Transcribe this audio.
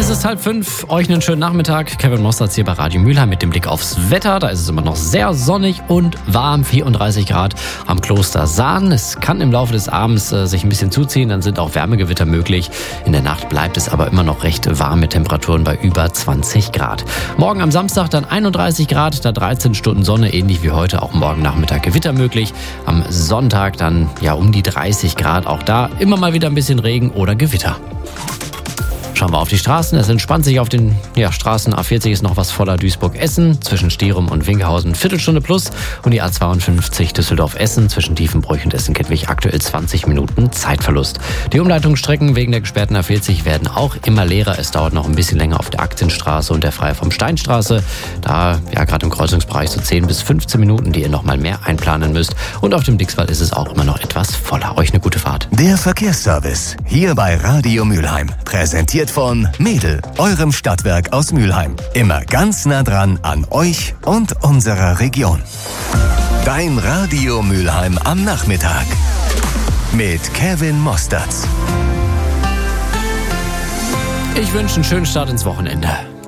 ist 4:30. Euch einen schönen Nachmittag. Kevin Mostert hier bei Radio Mülheim mit dem Blick aufs Wetter. Da ist es immer noch sehr sonnig und warm. 34 Grad am Kloster Sahn. Es kann im Laufe des Abends sich ein bisschen zuziehen. Dann sind auch Wärmegewitter möglich. In der Nacht bleibt es aber immer noch recht warm mit Temperaturen bei über 20 Grad. Morgen am Samstag dann 31 Grad, da 13 Stunden Sonne, ähnlich wie heute auch morgen Nachmittag Gewitter möglich. Am Sonntag dann um die 30 Grad. Auch da immer mal wieder ein bisschen Regen oder Gewitter. Schauen wir auf die Straßen. Es entspannt sich auf den Straßen. A40 ist noch was voller Duisburg-Essen. Zwischen Stierum und Winkelhausen Viertelstunde plus. Und die A52 Düsseldorf-Essen zwischen Tiefenbroich und Essen-Kettwig aktuell 20 Minuten Zeitverlust. Die Umleitungsstrecken wegen der gesperrten A40 werden auch immer leerer. Es dauert noch ein bisschen länger auf der Aktienstraße und der Freie vom Steinstraße. Da gerade im Kreuzungsbereich so 10 bis 15 Minuten, die ihr noch mal mehr einplanen müsst. Und auf dem Dixwall ist es auch immer noch etwas voller. Euch eine gute Fahrt. Der Verkehrsservice hier bei Radio Mülheim. Präsentiert von Mädel, eurem Stadtwerk aus Mülheim. Immer ganz nah dran an euch und unserer Region. Dein Radio Mülheim am Nachmittag. Mit Kevin Mostert. Ich wünsche einen schönen Start ins Wochenende.